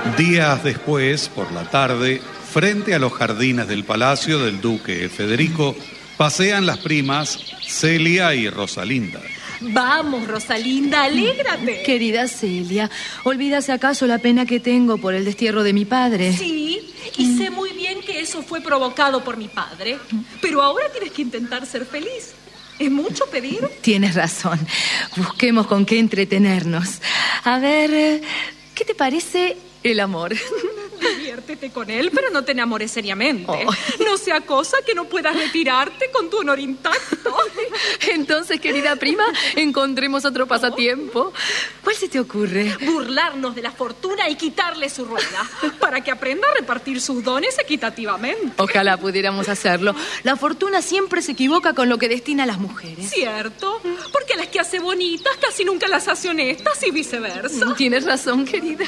Días después, por la tarde, frente a los jardines del palacio del duque Federico, pasean las primas Celia y Rosalinda. Vamos, Rosalinda, alégrate. Querida Celia, ¿olvidas acaso la pena que tengo por el destierro de mi padre? Sí, y sé muy bien que eso fue provocado por mi padre. Pero ahora tienes que intentar ser feliz. ¿Es mucho pedir? Tienes razón. Busquemos con qué entretenernos. A ver, ¿qué te parece el amor? Diviértete con él, pero no te enamores seriamente. Oh. No sea cosa que no puedas retirarte con tu honor intacto. Entonces, querida prima, encontremos otro pasatiempo. ¿Cuál se te ocurre? Burlarnos de la fortuna y quitarle su rueda, para que aprenda a repartir sus dones equitativamente. Ojalá pudiéramos hacerlo. La fortuna siempre se equivoca con lo que destina a las mujeres. ¿Cierto? Porque a las que hace bonitas casi nunca las hace honestas y viceversa. Tienes razón, querida.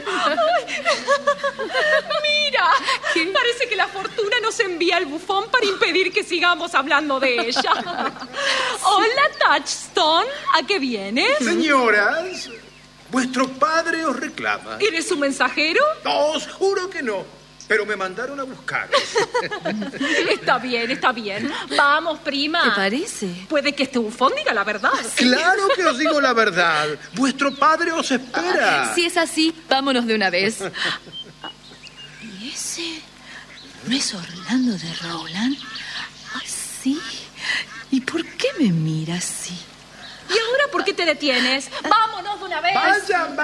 ¡Mira! ¿Qué? Parece que la fortuna nos envía el bufón para impedir que sigamos hablando de ella. Hola, Touchstone. ¿A qué vienes? Señoras, vuestro padre os reclama. ¿Eres su mensajero? No, os juro que no, pero me mandaron a buscaros. Está bien, está bien. Vamos, prima. ¿Te parece? Puede que este bufón diga la verdad. Claro que os digo la verdad. Vuestro padre os espera. Si es así, vámonos de una vez. ¿Y ese no es Orlando de Rowland? Ay, sí. ¿Y por qué me mira así? ¿Y ahora por qué te detienes? Vámonos de una vez. Vayan.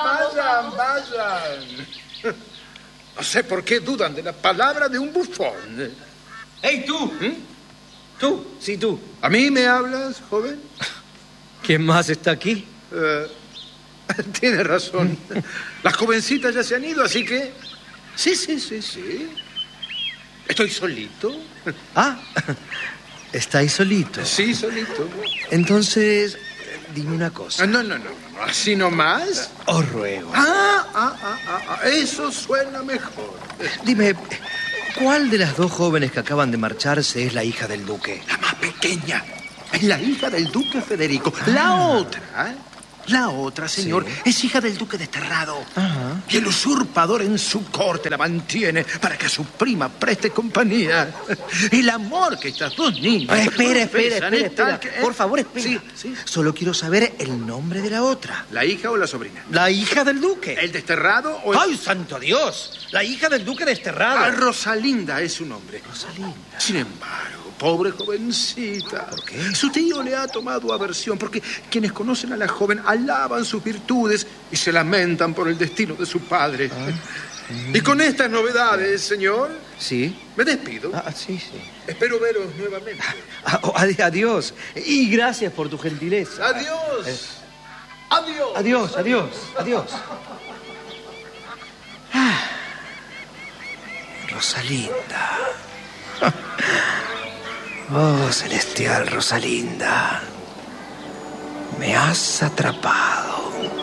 No sé por qué dudan de la palabra de un bufón. ¡Hey, tú! ¿Tú? Sí, tú. ¿A mí me hablas, joven? ¿Quién más está aquí? Tienes razón. Las jovencitas ya se han ido, así que... Sí. Estoy solito. Ah, ¿estáis solitos? Sí, solito. Entonces, dime una cosa. No. ¿Así nomás? Os ruego. Eso suena mejor. Dime, ¿cuál de las dos jóvenes que acaban de marcharse es la hija del duque? La más pequeña. Es la hija del duque Federico. La otra, señor, Sí. es hija del duque desterrado. Ajá. Y el usurpador en su corte la mantiene para que a su prima preste compañía. El amor que estas dos niñas... Espera. tal que- Por favor, espera. Sí. Solo quiero saber el nombre de la otra. ¿La hija o la sobrina? La hija del duque. ¿El desterrado o el...? ¡Ay, santo Dios! La hija del duque desterrado. Rosalinda es su nombre. Rosalinda. Sin embargo, pobre jovencita. ¿Por qué? Su tío le ha tomado aversión porque quienes conocen a la joven alaban sus virtudes y se lamentan por el destino de su padre. Y con estas novedades, señor, ¿Sí? me despido. Sí. Espero veros nuevamente. Adiós. Y gracias por tu gentileza. Adiós. Adiós. Rosalinda. Oh, celestial Rosalinda. Me has atrapado.